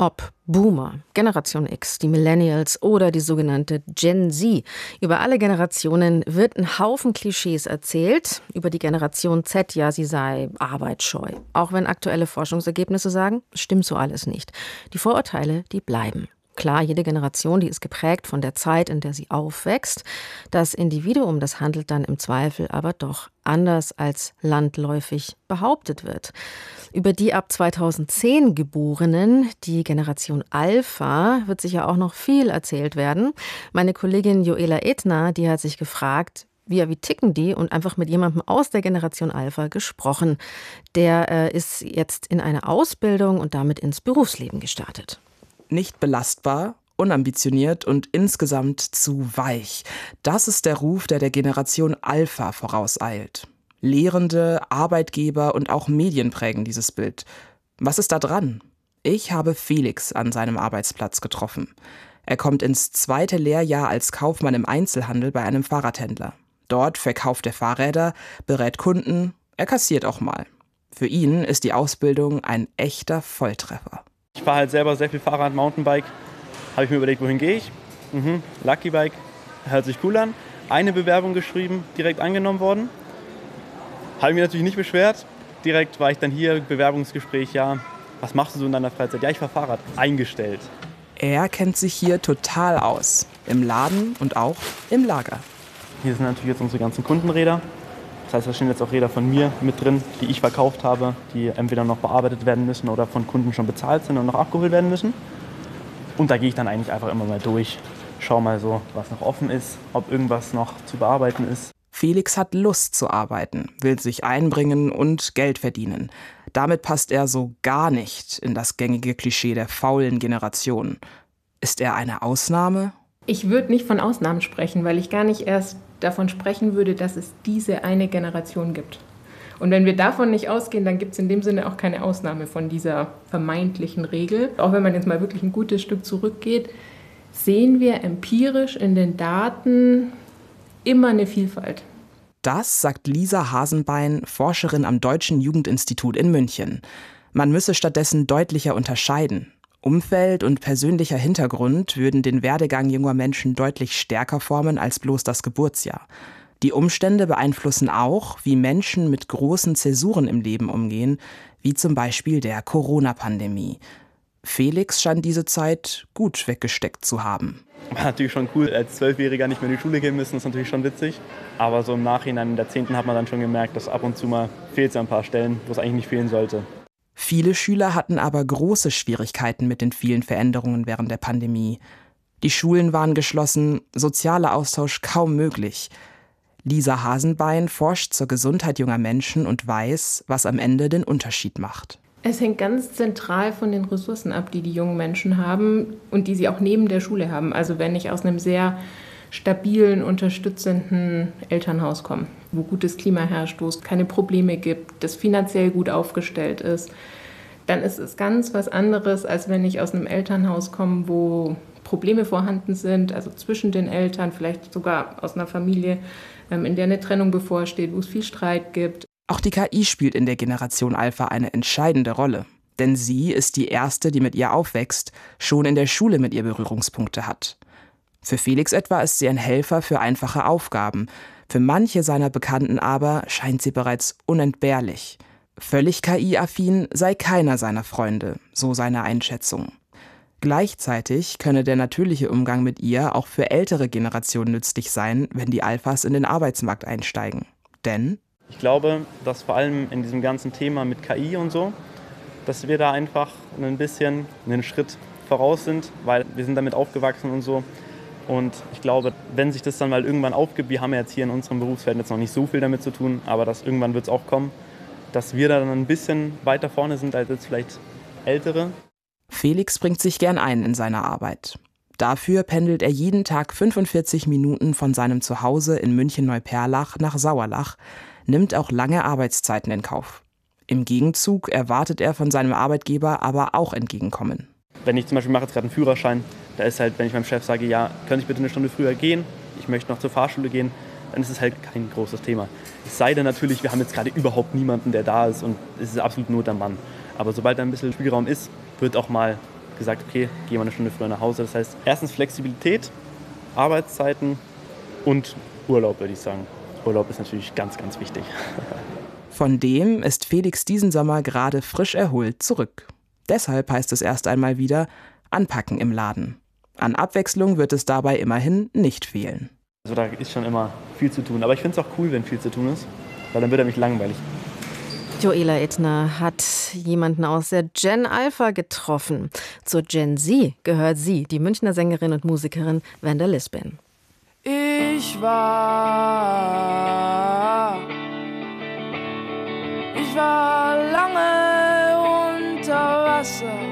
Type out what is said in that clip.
Ob Boomer, Generation X, die Millennials oder die sogenannte Gen Z. Über alle Generationen wird ein Haufen Klischees erzählt. Über die Generation Z, ja, sie sei arbeitsscheu. Auch wenn aktuelle Forschungsergebnisse sagen, stimmt so alles nicht. Die Vorurteile, die bleiben. Klar, jede Generation, die ist geprägt von der Zeit, in der sie aufwächst. Das Individuum, das handelt dann im Zweifel aber doch anders, als landläufig behauptet wird. Über die ab 2010 Geborenen, die Generation Alpha, wird sicher auch noch viel erzählt werden. Meine Kollegin Joela Edner, die hat sich gefragt, wie ticken die, und einfach mit jemandem aus der Generation Alpha gesprochen. Der ist jetzt in eine Ausbildung und damit ins Berufsleben gestartet. Nicht belastbar, unambitioniert und insgesamt zu weich. Das ist der Ruf, der Generation Alpha vorauseilt. Lehrende, Arbeitgeber und auch Medien prägen dieses Bild. Was ist da dran? Ich habe Felix an seinem Arbeitsplatz getroffen. Er kommt ins 2. Lehrjahr als Kaufmann im Einzelhandel bei einem Fahrradhändler. Dort verkauft er Fahrräder, berät Kunden, er kassiert auch mal. Für ihn ist die Ausbildung ein echter Volltreffer. Ich fahre halt selber sehr viel Fahrrad, Mountainbike. Habe ich mir überlegt, wohin gehe ich? Lucky Bike, hört sich cool an. Eine Bewerbung geschrieben, direkt angenommen worden. Habe ich mir natürlich nicht beschwert. Direkt war ich dann hier, Bewerbungsgespräch, ja. Was machst du so in deiner Freizeit? Ja, ich fahre Fahrrad. Eingestellt. Er kennt sich hier total aus. Im Laden und auch im Lager. Hier sind natürlich jetzt unsere ganzen Kundenräder. Das heißt, da stehen jetzt auch Räder von mir mit drin, die ich verkauft habe, die entweder noch bearbeitet werden müssen oder von Kunden schon bezahlt sind und noch abgeholt werden müssen. Und da gehe ich dann eigentlich einfach immer mal durch, schau mal so, was noch offen ist, ob irgendwas noch zu bearbeiten ist. Felix hat Lust zu arbeiten, will sich einbringen und Geld verdienen. Damit passt er so gar nicht in das gängige Klischee der faulen Generation. Ist er eine Ausnahme? Ich würde nicht von Ausnahmen sprechen, weil ich gar nicht erst davon sprechen würde, dass es diese eine Generation gibt. Und wenn wir davon nicht ausgehen, dann gibt es in dem Sinne auch keine Ausnahme von dieser vermeintlichen Regel. Auch wenn man jetzt mal wirklich ein gutes Stück zurückgeht, sehen wir empirisch in den Daten immer eine Vielfalt. Das sagt Lisa Hasenbein, Forscherin am Deutschen Jugendinstitut in München. Man müsse stattdessen deutlicher unterscheiden. Umfeld und persönlicher Hintergrund würden den Werdegang junger Menschen deutlich stärker formen als bloß das Geburtsjahr. Die Umstände beeinflussen auch, wie Menschen mit großen Zäsuren im Leben umgehen, wie zum Beispiel der Corona-Pandemie. Felix scheint diese Zeit gut weggesteckt zu haben. War natürlich schon cool, als 12-Jähriger nicht mehr in die Schule gehen müssen, ist natürlich schon witzig. Aber so im Nachhinein, in der 10. hat man dann schon gemerkt, dass ab und zu mal fehlt es an ein paar Stellen, wo es eigentlich nicht fehlen sollte. Viele Schüler hatten aber große Schwierigkeiten mit den vielen Veränderungen während der Pandemie. Die Schulen waren geschlossen, sozialer Austausch kaum möglich. Lisa Hasenbein forscht zur Gesundheit junger Menschen und weiß, was am Ende den Unterschied macht. Es hängt ganz zentral von den Ressourcen ab, die jungen Menschen haben und die sie auch neben der Schule haben. Also wenn ich aus einem sehr stabilen, unterstützenden Elternhaus komme, wo gutes Klima herrscht, wo es keine Probleme gibt, das finanziell gut aufgestellt ist, dann ist es ganz was anderes, als wenn ich aus einem Elternhaus komme, wo Probleme vorhanden sind, also zwischen den Eltern, vielleicht sogar aus einer Familie, in der eine Trennung bevorsteht, wo es viel Streit gibt. Auch die KI spielt in der Generation Alpha eine entscheidende Rolle. Denn sie ist die erste, die mit ihr aufwächst, schon in der Schule mit ihr Berührungspunkte hat. Für Felix etwa ist sie ein Helfer für einfache Aufgaben. Für manche seiner Bekannten aber scheint sie bereits unentbehrlich. Völlig KI-affin sei keiner seiner Freunde, so seine Einschätzung. Gleichzeitig könne der natürliche Umgang mit ihr auch für ältere Generationen nützlich sein, wenn die Alphas in den Arbeitsmarkt einsteigen. Denn ich glaube, dass vor allem in diesem ganzen Thema mit KI und so, dass wir da einfach ein bisschen einen Schritt voraus sind, weil wir sind damit aufgewachsen und so. Und ich glaube, wenn sich das dann mal irgendwann aufgibt, wir haben ja jetzt hier in unserem Berufsfeld jetzt noch nicht so viel damit zu tun, aber irgendwann wird es auch kommen, dass wir da dann ein bisschen weiter vorne sind als jetzt vielleicht Ältere. Felix bringt sich gern ein in seiner Arbeit. Dafür pendelt er jeden Tag 45 Minuten von seinem Zuhause in München-Neuperlach nach Sauerlach, nimmt auch lange Arbeitszeiten in Kauf. Im Gegenzug erwartet er von seinem Arbeitgeber aber auch Entgegenkommen. Wenn ich zum Beispiel mache jetzt gerade einen Führerschein, da ist halt, wenn ich meinem Chef sage, ja, könnte ich bitte eine Stunde früher gehen, ich möchte noch zur Fahrschule gehen, dann ist es halt kein großes Thema. Es sei denn natürlich, wir haben jetzt gerade überhaupt niemanden, der da ist und es ist absolut Not am Mann. Aber sobald da ein bisschen Spielraum ist, wird auch mal gesagt, okay, geh mal eine Stunde früher nach Hause. Das heißt, erstens Flexibilität, Arbeitszeiten und Urlaub, würde ich sagen. Urlaub ist natürlich ganz, ganz wichtig. Von dem ist Felix diesen Sommer gerade frisch erholt zurück. Deshalb heißt es erst einmal wieder anpacken im Laden. An Abwechslung wird es dabei immerhin nicht fehlen. Also da ist schon immer viel zu tun. Aber ich finde es auch cool, wenn viel zu tun ist, weil dann wird er mich langweilig. Joela Ittner hat jemanden aus der Gen Alpha getroffen. Zur Gen Z gehört sie, die Münchner Sängerin und Musikerin Wanda Lisbon. Ich war lange unter Wasser.